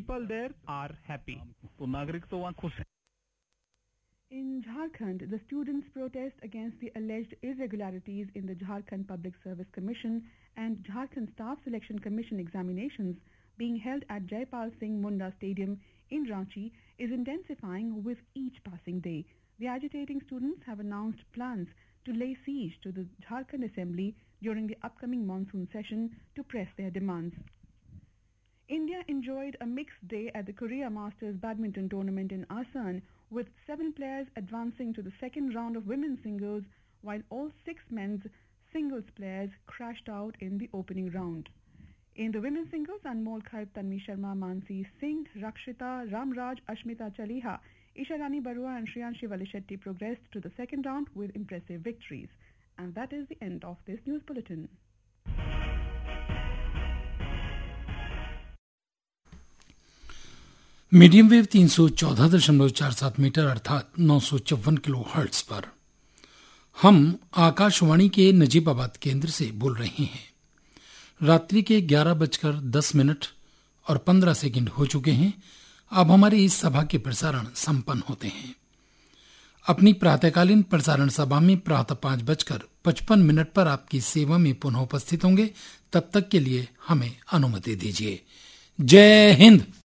people there are happy. तो नागरिक तो वहाँ खुश हैं. In Jharkhand, the students' protest against the alleged irregularities in the Jharkhand Public Service Commission and Jharkhand Staff Selection Commission examinations being held at Jaipal Singh Munda Stadium in Ranchi is intensifying with each passing day. The agitating students have announced plans to lay siege to the Jharkhand Assembly during the upcoming monsoon session to press their demands. India enjoyed a mixed day at the Korea Masters Badminton Tournament in Asan, with 7 players advancing to the second round of women's singles, while all 6 men's singles players crashed out in the opening round. In the women's singles, Anmol Khaib, Tanvi Sharma, Mansi Singh, Rakshita, Ramraj, Ashmita Chaliha, Isha Rani Barua and Shriyanshi Valishetty progressed to the second round with impressive victories. And that is the end of this news bulletin. Medium wave 314.47 metre अर्थात 954 kilo hertz पर हम आकाशवाणी के नजीबाबाद केंद्र से बोल रहे हैं. रात्रि के 11:10 और 15 सेकंड हो चुके हैं. अब हमारी इस सभा के प्रसारण संपन्न होते हैं. अपनी प्रातःकालीन प्रसारण सभा में प्रातः 5:55 पर आपकी सेवा में पुनः उपस्थित होंगे. तब तक के लिए हमें अनुमति दीजिए. जय हिंद.